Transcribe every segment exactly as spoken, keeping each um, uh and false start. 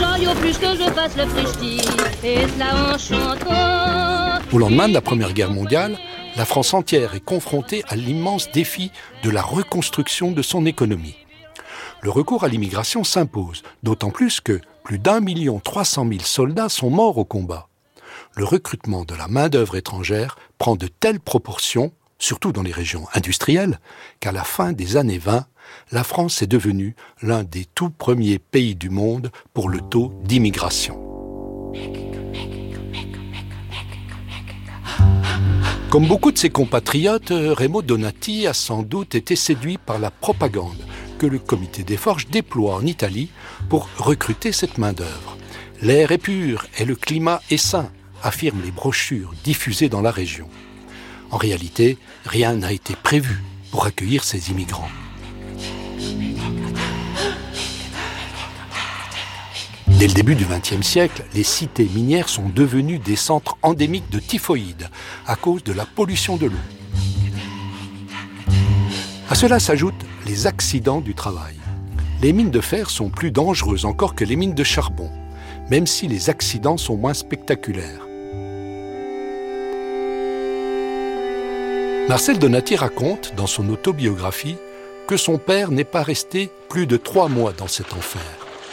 joyau plus que je fasse le frichti, et cela en chantant. Au lendemain de la Première Guerre mondiale, la France entière est confrontée à l'immense défi de la reconstruction de son économie. Le recours à l'immigration s'impose, d'autant plus que plus d'un million trois cent mille soldats sont morts au combat. Le recrutement de la main-d'œuvre étrangère prend de telles proportions, surtout dans les régions industrielles, qu'à la fin des années vingt, la France est devenue l'un des tout premiers pays du monde pour le taux d'immigration. Comme beaucoup de ses compatriotes, Remo Donati a sans doute été séduit par la propagande que le comité des forges déploie en Italie pour recruter cette main-d'œuvre. L'air est pur et le climat est sain, affirment les brochures diffusées dans la région. En réalité, rien n'a été prévu pour accueillir ces immigrants. Dès le début du vingtième siècle, les cités minières sont devenues des centres endémiques de typhoïde à cause de la pollution de l'eau. À cela s'ajoutent les accidents du travail. Les mines de fer sont plus dangereuses encore que les mines de charbon, même si les accidents sont moins spectaculaires. Marcel Donati raconte, dans son autobiographie, que son père n'est pas resté plus de trois mois dans cet enfer.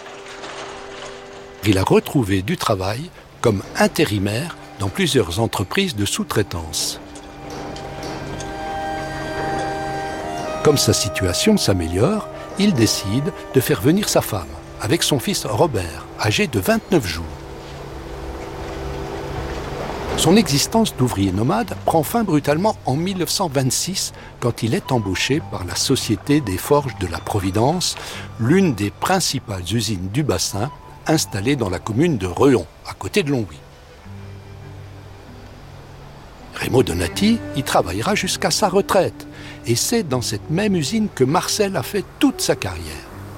Il a retrouvé du travail comme intérimaire dans plusieurs entreprises de sous-traitance. Comme sa situation s'améliore, il décide de faire venir sa femme, avec son fils Robert, âgé de vingt-neuf jours. Son existence d'ouvrier nomade prend fin brutalement en mille neuf cent vingt-six, quand il est embauché par la Société des Forges de la Providence, l'une des principales usines du bassin, installée dans la commune de Reon, à côté de Longwy. Remo Donati y travaillera jusqu'à sa retraite, et c'est dans cette même usine que Marcel a fait toute sa carrière.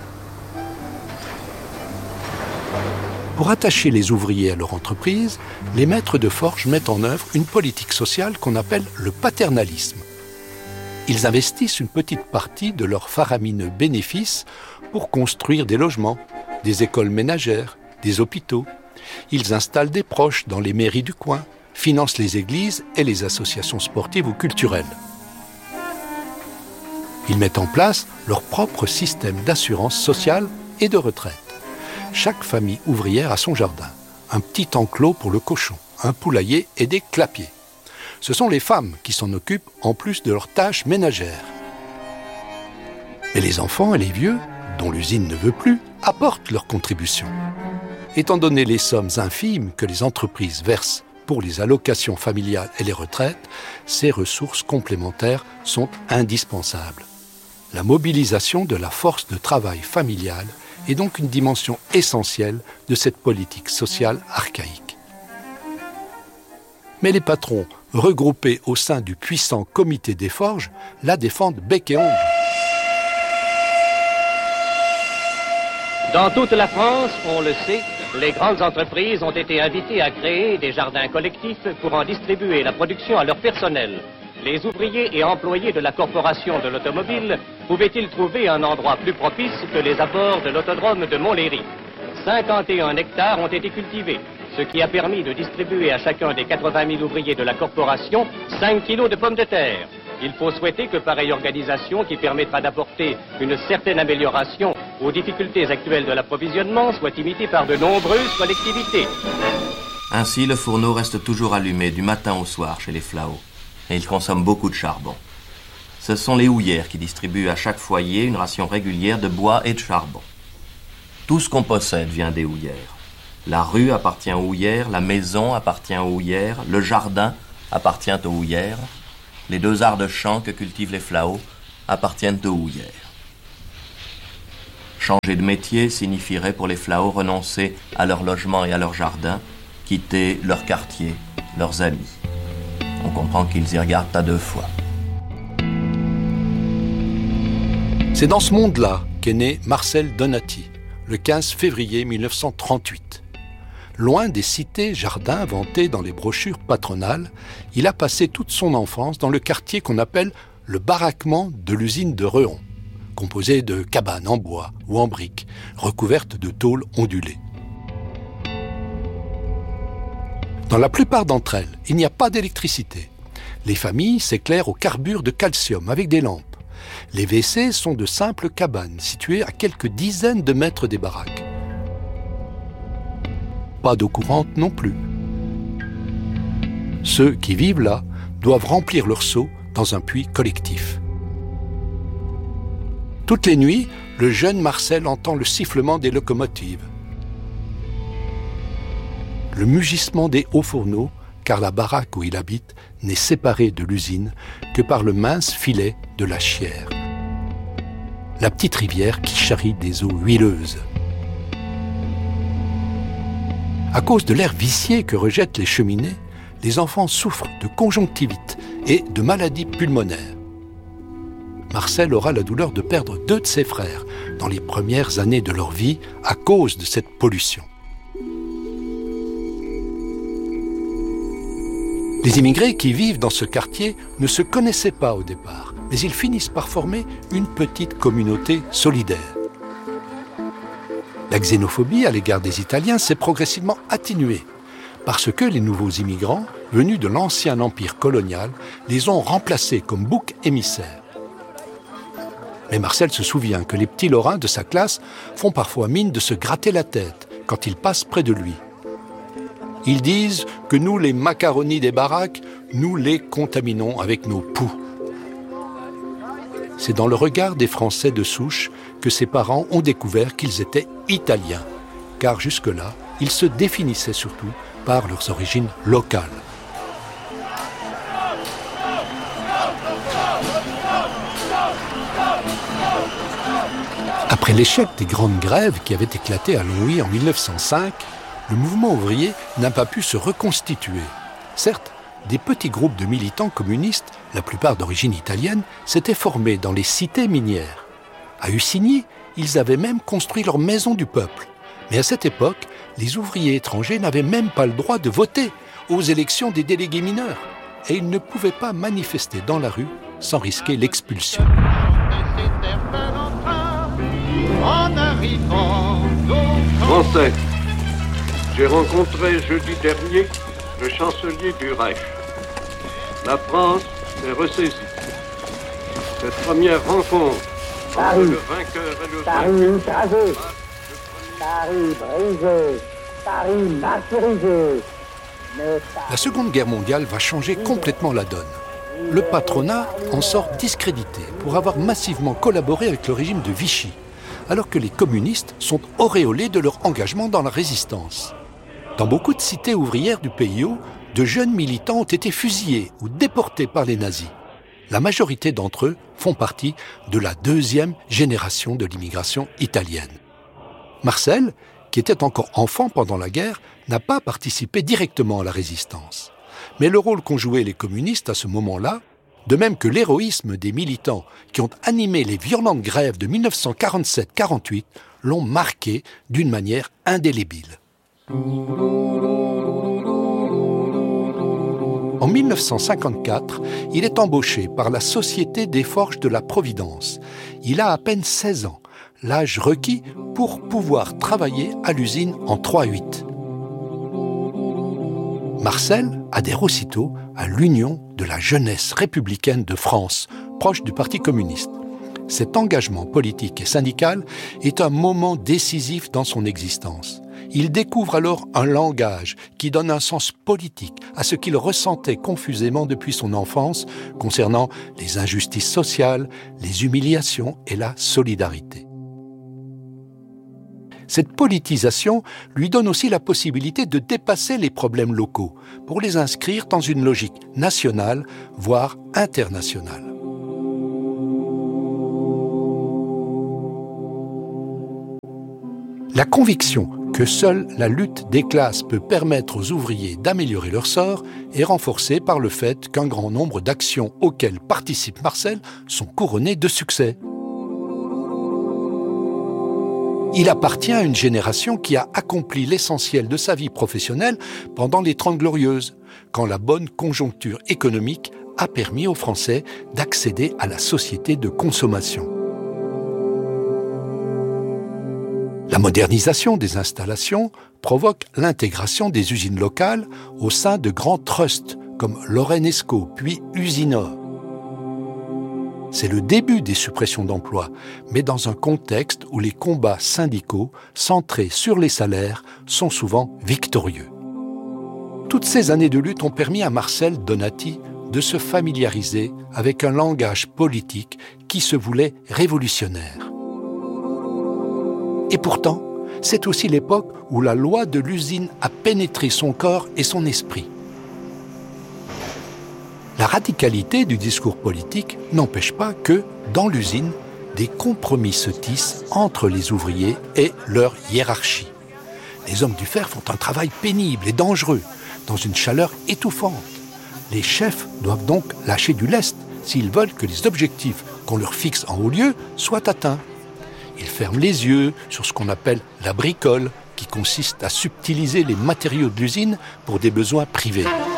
Pour attacher les ouvriers à leur entreprise, les maîtres de forge mettent en œuvre une politique sociale qu'on appelle le paternalisme. Ils investissent une petite partie de leurs faramineux bénéfices pour construire des logements, des écoles ménagères, des hôpitaux. Ils installent des proches dans les mairies du coin, financent les églises et les associations sportives ou culturelles. Ils mettent en place leur propre système d'assurance sociale et de retraite. Chaque famille ouvrière a son jardin, un petit enclos pour le cochon, un poulailler et des clapiers. Ce sont les femmes qui s'en occupent en plus de leurs tâches ménagères. Mais les enfants et les vieux, dont l'usine ne veut plus, apportent leur contribution. Étant donné les sommes infimes que les entreprises versent pour les allocations familiales et les retraites, ces ressources complémentaires sont indispensables. La mobilisation de la force de travail familiale est donc une dimension essentielle de cette politique sociale archaïque. Mais les patrons, regroupés au sein du puissant comité des forges, la défendent bec et ongles. Dans toute la France, on le sait, les grandes entreprises ont été invitées à créer des jardins collectifs pour en distribuer la production à leur personnel. Les ouvriers et employés de la corporation de l'automobile pouvaient-ils trouver un endroit plus propice que les abords de l'autodrome de Montlhéry? cinquante et un hectares ont été cultivés, ce qui a permis de distribuer à chacun des quatre-vingt mille ouvriers de la corporation cinq kilos de pommes de terre. Il faut souhaiter que pareille organisation, qui permettra d'apporter une certaine amélioration aux difficultés actuelles de l'approvisionnement, soit imitée par de nombreuses collectivités. Ainsi, le fourneau reste toujours allumé du matin au soir chez les Flao, et il consomme beaucoup de charbon. Ce sont les houillères qui distribuent à chaque foyer une ration régulière de bois et de charbon. Tout ce qu'on possède vient des houillères. La rue appartient aux houillères, la maison appartient aux houillères, le jardin appartient aux houillères, les deux arts de champ que cultivent les Flao appartiennent aux houillères. Changer de métier signifierait pour les Flao renoncer à leur logement et à leur jardin, quitter leur quartier, leurs amis. On comprend qu'ils y regardent à deux fois. C'est dans ce monde-là qu'est né Marcel Donati, le quinze février mille neuf cent trente-huit. Loin des cités jardins vantés dans les brochures patronales, il a passé toute son enfance dans le quartier qu'on appelle le baraquement de l'usine de Reon, composé de cabanes en bois ou en briques, recouvertes de tôles ondulées. Dans la plupart d'entre elles, il n'y a pas d'électricité. Les familles s'éclairent au carbure de calcium avec des lampes. Les W C sont de simples cabanes situées à quelques dizaines de mètres des baraques. Pas d'eau courante non plus. Ceux qui vivent là doivent remplir leur seau dans un puits collectif. Toutes les nuits, le jeune Marcel entend le sifflement des locomotives, le mugissement des hauts fourneaux, car la baraque où il habite n'est séparée de l'usine que par le mince filet de la Chière, la petite rivière qui charrie des eaux huileuses. À cause de l'air vicié que rejettent les cheminées, les enfants souffrent de conjonctivite et de maladies pulmonaires. Marcel aura la douleur de perdre deux de ses frères dans les premières années de leur vie à cause de cette pollution. Les immigrés qui vivent dans ce quartier ne se connaissaient pas au départ, mais ils finissent par former une petite communauté solidaire. La xénophobie à l'égard des Italiens s'est progressivement atténuée, parce que les nouveaux immigrants, venus de l'ancien empire colonial, les ont remplacés comme boucs émissaires. Mais Marcel se souvient que les petits Lorrains de sa classe font parfois mine de se gratter la tête quand ils passent près de lui. Ils disent que nous, les macaronis des baraques, nous les contaminons avec nos poux. C'est dans le regard des Français de souche que ses parents ont découvert qu'ils étaient italiens, car jusque-là, ils se définissaient surtout par leurs origines locales. Après l'échec des grandes grèves qui avaient éclaté à Longwy en mille neuf cent cinq, le mouvement ouvrier n'a pas pu se reconstituer. Certes, des petits groupes de militants communistes, la plupart d'origine italienne, s'étaient formés dans les cités minières. À Ussigny, ils avaient même construit leur maison du peuple. Mais à cette époque, les ouvriers étrangers n'avaient même pas le droit de voter aux élections des délégués mineurs. Et ils ne pouvaient pas manifester dans la rue sans risquer l'expulsion. Français, j'ai rencontré jeudi dernier le chancelier du Reich. La France est ressaisie. Cette première rencontre entre le vainqueur et le Paris vaincu. écrasé, Paris brisé, Paris martyrisé. La Seconde Guerre mondiale va changer complètement la donne. Le patronat en sort discrédité pour avoir massivement collaboré avec le régime de Vichy, alors que les communistes sont auréolés de leur engagement dans la résistance. Dans beaucoup de cités ouvrières du P I O, de jeunes militants ont été fusillés ou déportés par les nazis. La majorité d'entre eux font partie de la deuxième génération de l'immigration italienne. Marcel, qui était encore enfant pendant la guerre, n'a pas participé directement à la résistance. Mais le rôle qu'ont joué les communistes à ce moment-là, de même que l'héroïsme des militants qui ont animé les violentes grèves de mille neuf cent quarante-sept quarante-huit, l'ont marqué d'une manière indélébile. En mille neuf cent cinquante-quatre, il est embauché par la Société des Forges de la Providence. Il a à peine seize ans, l'âge requis pour pouvoir travailler à l'usine en trois huit. Marcel adhère aussitôt à l'Union de la jeunesse républicaine de France, proche du Parti communiste. Cet engagement politique et syndical est un moment décisif dans son existence. Il découvre alors un langage qui donne un sens politique à ce qu'il ressentait confusément depuis son enfance concernant les injustices sociales, les humiliations et la solidarité. Cette politisation lui donne aussi la possibilité de dépasser les problèmes locaux pour les inscrire dans une logique nationale, voire internationale. La conviction que seule la lutte des classes peut permettre aux ouvriers d'améliorer leur sort est renforcée par le fait qu'un grand nombre d'actions auxquelles participe Marcel sont couronnées de succès. Il appartient à une génération qui a accompli l'essentiel de sa vie professionnelle pendant les Trente Glorieuses, quand la bonne conjoncture économique a permis aux Français d'accéder à la société de consommation. La modernisation des installations, provoque l'intégration des usines locales au sein de grands trusts comme Lorraine-Esco, puis Usinor. C'est le début des suppressions d'emplois, mais dans un contexte où les combats syndicaux, centrés sur les salaires, sont souvent victorieux. Toutes ces années de lutte ont permis à Marcel Donati de se familiariser avec un langage politique qui se voulait révolutionnaire. Et pourtant, c'est aussi l'époque où la loi de l'usine a pénétré son corps et son esprit. La radicalité du discours politique n'empêche pas que, dans l'usine, des compromis se tissent entre les ouvriers et leur hiérarchie. Les hommes du fer font un travail pénible et dangereux, dans une chaleur étouffante. Les chefs doivent donc lâcher du lest s'ils veulent que les objectifs qu'on leur fixe en haut lieu soient atteints. Ils ferment les yeux sur ce qu'on appelle la bricole, qui consiste à subtiliser les matériaux de l'usine pour des besoins privés.